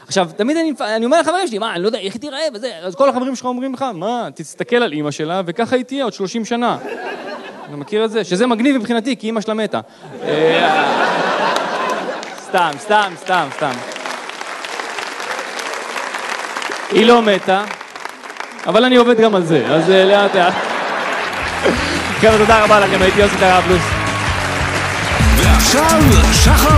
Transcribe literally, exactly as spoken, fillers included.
עכשיו, תמיד אני, אני אומר לחברים שלי, מה, אני לא יודע, איך היא תיראה וזה, אז כל החברים שלך אומרים לך, מה, תסתכל על אמא שלה, וככה היא תהיה עוד שלושים שנה. אני מכיר את זה? שזה מגניב מבחינתי, כי אמא שלה מתה. סתם, סתם, סתם, סתם. היא לא מתה, אבל אני עובד גם על זה, אז לאט לאט. חבר'ה, תודה רבה לכם, הייתי יוסי תראה פלוס. ועכשיו, שחר